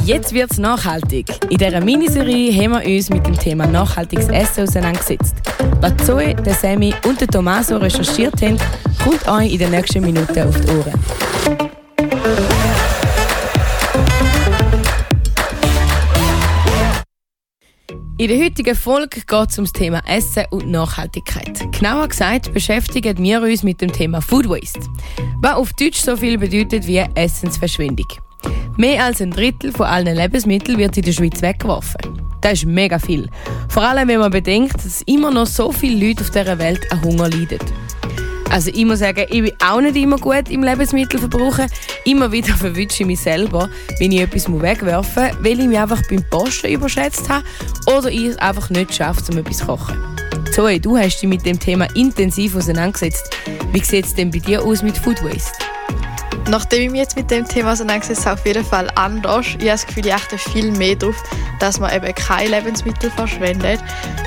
Jetzt wird's nachhaltig. In dieser Miniserie haben wir uns mit dem Thema nachhaltiges Essen auseinandergesetzt. Was Zoe, der Sammy und der Tommaso recherchiert haben, kommt euch in den nächsten Minuten auf die Ohren. In der heutigen Folge geht es um das Thema Essen und Nachhaltigkeit. Genauer gesagt beschäftigen wir uns mit dem Thema Food Waste, was auf Deutsch so viel bedeutet wie Essensverschwendung. Mehr als ein Drittel von allen Lebensmitteln wird in der Schweiz weggeworfen. Das ist mega viel. Vor allem, wenn man bedenkt, dass immer noch so viele Leute auf dieser Welt an Hunger leiden. Also ich muss sagen, ich bin auch nicht immer gut im Lebensmittelverbrauchen. Immer wieder verwünsche ich mich selber, wenn ich etwas wegwerfen muss, weil ich mich einfach beim Posten überschätzt habe oder ich es einfach nicht schaffe, um etwas zu kochen. Zoe, du hast dich mit dem Thema intensiv auseinandergesetzt. Wie sieht es denn bei dir aus mit Food Waste? Nachdem ich mich jetzt mit dem Thema auseinandergesetzt habe, auf jeden Fall anders. Ich habe das Gefühl, ich achte viel mehr darauf, dass man eben keine Lebensmittel verschwendet.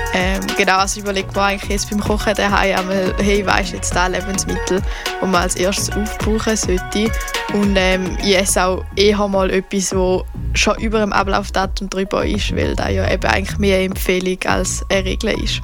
Also überlegt man eigentlich jetzt beim Kochen daheim einmal, hey, weisst jetzt das Lebensmittel, das man als erstes aufbrauchen sollte. Und ich esse auch eher mal etwas, das schon über dem Ablaufdatum drüber ist, weil das ja eben eigentlich mehr eine Empfehlung als eine Regel ist.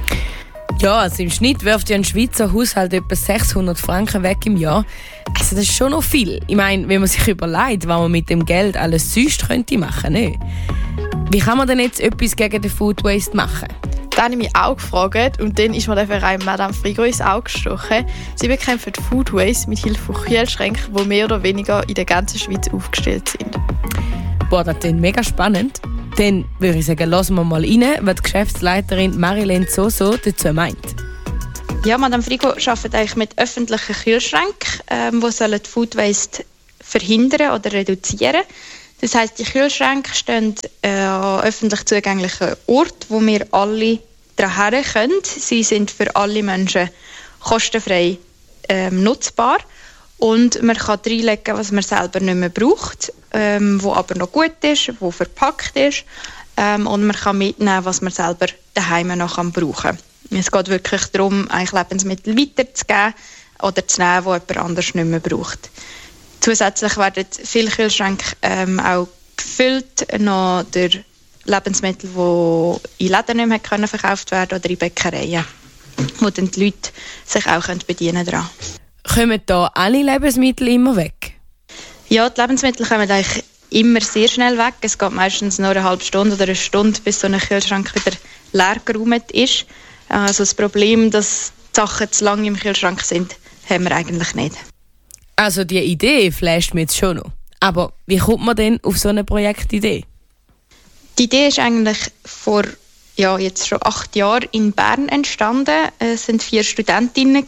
Ja, also im Schnitt wirft ja ein Schweizer Haushalt etwa 600 Franken weg im Jahr. Also das ist schon noch viel. Ich meine, wenn man sich überlegt, was man mit dem Geld alles sonst könnte machen könnte. Wie kann man denn jetzt etwas gegen den Food Waste machen? Das habe ich mich auch gefragt und dann ist mir der Verein Madame Frigo ins Auge gestochen. Sie bekämpfen Food Waste mit Hilfe von Kühlschränken, die mehr oder weniger in der ganzen Schweiz aufgestellt sind. Boah, das klingt mega spannend. Dann würde ich sagen, lassen wir mal rein, was die Geschäftsleiterin Marilyn Zoso dazu meint. Ja, Madame Frigo arbeitet eigentlich mit öffentlichen Kühlschränken, die Food Waste verhindern oder reduzieren. Das heisst, die Kühlschränke stehen an öffentlich zugänglichen Orten, wo wir alle daran können. Sie sind für alle Menschen kostenfrei nutzbar. Und man kann reinlegen, was man selber nicht mehr braucht, wo aber noch gut ist, wo verpackt ist. Und man kann mitnehmen, was man selber daheim noch brauchen kann. Es geht wirklich darum, eigentlich Lebensmittel weiterzugeben oder zu nehmen, die jemand anders nicht mehr braucht. Zusätzlich werden viele Kühlschränke auch gefüllt noch durch Lebensmittel, die in Läden nicht mehr verkauft werden können oder in Bäckereien, wo dann die Leute sich auch bedienen können. Kommen da alle Lebensmittel immer weg? Ja, die Lebensmittel kommen eigentlich immer sehr schnell weg. Es geht meistens nur eine halbe Stunde oder eine Stunde, bis so ein Kühlschrank wieder leer geräumt ist. Also das Problem, dass die Sachen zu lange im Kühlschrank sind, haben wir eigentlich nicht. Also die Idee flasht mir jetzt schon noch. Aber wie kommt man denn auf so eine Projektidee? Die Idee ist eigentlich vor jetzt schon 8 Jahren in Bern entstanden. Es waren 4 Studentinnen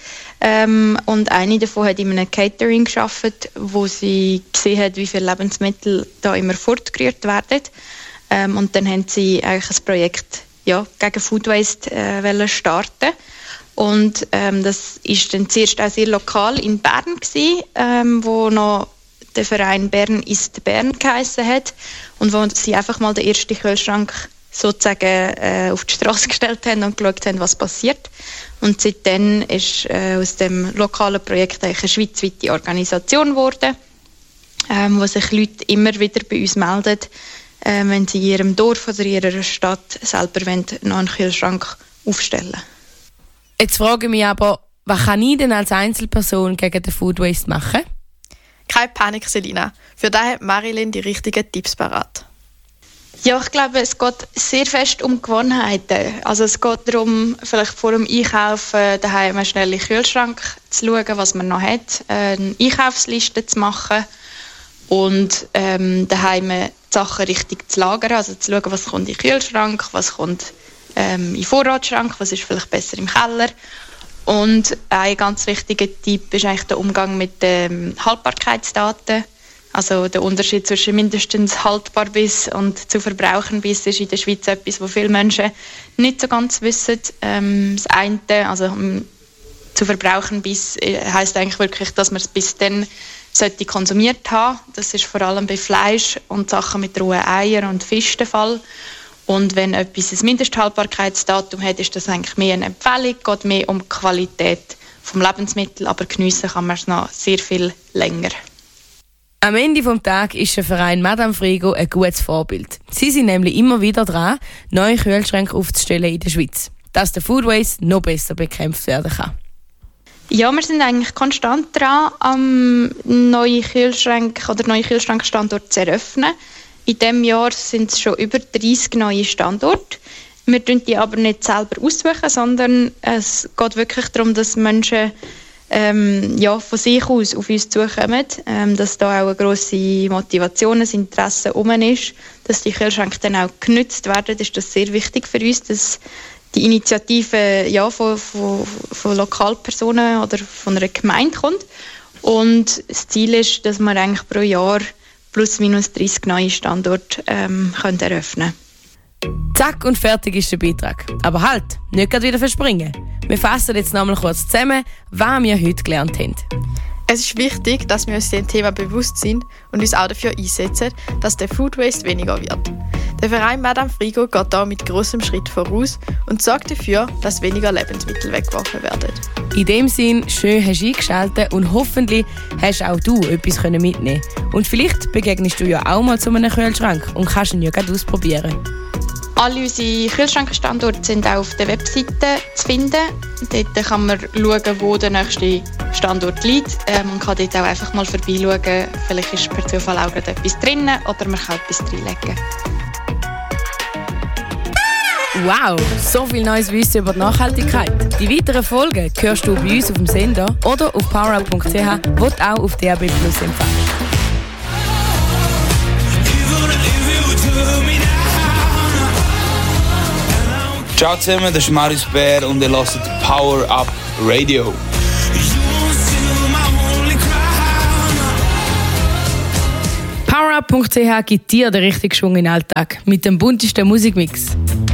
und eine davon hat in einem Catering gearbeitet, wo sie gesehen hat, wie viele Lebensmittel da immer fortgerührt werden. Und dann haben sie eigentlich ein Projekt gegen Food Waste starten. Und das ist dann zuerst auch sehr lokal in Bern gewesen, wo noch der Verein Bern ist Bern geheissen hat und wo sie einfach mal den ersten Kühlschrank sozusagen auf die Straße gestellt haben und geschaut haben, was passiert. Und seitdem ist aus dem lokalen Projekt eine schweizweite Organisation geworden, wo sich Leute immer wieder bei uns melden, wenn sie in ihrem Dorf oder in ihrer Stadt selber noch einen Kühlschrank aufstellen wollen. Jetzt frage ich mich aber, was kann ich denn als Einzelperson gegen den Food Waste machen? Keine Panik, Selina. Für das hat Marilyn die richtigen Tipps parat. Ja, ich glaube, es geht sehr fest um Gewohnheiten. Also es geht darum, vielleicht vor dem Einkaufen daheim schnell in den Kühlschrank zu schauen, was man noch hat, eine Einkaufsliste zu machen und daheim die Sachen richtig zu lagern, also zu schauen, was kommt in den Kühlschrank, was kommt in den Vorratsschrank, was ist vielleicht besser im Keller. Und ein ganz wichtiger Tipp ist eigentlich der Umgang mit den Haltbarkeitsdaten. Also der Unterschied zwischen mindestens haltbar bis und zu verbrauchen bis ist in der Schweiz etwas, wo viele Menschen nicht so ganz wissen. Das eine, also zu verbrauchen bis, heisst eigentlich wirklich, dass man es bis dann sollte konsumiert haben. Das ist vor allem bei Fleisch und Sachen mit rohen Eiern und Fisch der Fall. Und wenn etwas ein Mindesthaltbarkeitsdatum hat, ist das eigentlich mehr eine Empfehlung, geht mehr um die Qualität des Lebensmittels, aber geniessen kann man es noch sehr viel länger. Am Ende des Tages ist der Verein Madame Frigo ein gutes Vorbild. Sie sind nämlich immer wieder dran, neue Kühlschränke aufzustellen in der Schweiz, dass der Food Waste noch besser bekämpft werden kann. Ja, wir sind eigentlich konstant dran, neue Kühlschrankstandorte zu eröffnen. In diesem Jahr sind es schon über 30 neue Standorte. Wir suchen die aber nicht selber aussuchen, sondern es geht wirklich darum, dass Menschen von sich aus auf uns zukommen, dass da auch eine grosse Motivation, ein Interesse herum ist, dass die Kühlschränke dann auch genutzt werden. Ist das sehr wichtig für uns, dass die Initiative von Lokalpersonen oder von einer Gemeinde kommt. Und das Ziel ist, dass wir eigentlich pro Jahr plus minus 30 neue Standorte können eröffnen können. Zack und fertig ist der Beitrag. Aber halt, nicht gerade wieder verspringen. Wir fassen jetzt nochmal kurz zusammen, was wir heute gelernt haben. Es ist wichtig, dass wir uns dem Thema bewusst sind und uns auch dafür einsetzen, dass der Food Waste weniger wird. Der Verein Madame Frigo geht da mit grossem Schritt voraus und sorgt dafür, dass weniger Lebensmittel weggeworfen werden. In dem Sinn, schön hast du eingeschaltet und hoffentlich hast auch du etwas mitnehmen können. Und vielleicht begegnest du ja auch mal zu einem Kühlschrank und kannst ihn ja gerade ausprobieren. Alle unsere Kühlschrankstandorte sind auch auf der Webseite zu finden. Dort kann man schauen, wo der nächste Standort liegt. Man kann dort auch einfach mal vorbeischauen. Vielleicht ist per Zufall auch gerade etwas drin oder man kann etwas reinlegen. Wow, so viel neues Wissen über die Nachhaltigkeit. Die weiteren Folgen hörst du bei uns auf dem Sender oder auf powerup.ch, wo du auch auf DAB+ empfängst. Ciao zusammen, das ist Marius Bär und ihr hört Power Up Radio. Powerup.ch gibt dir den richtigen Schwung in den Alltag mit dem buntesten Musikmix.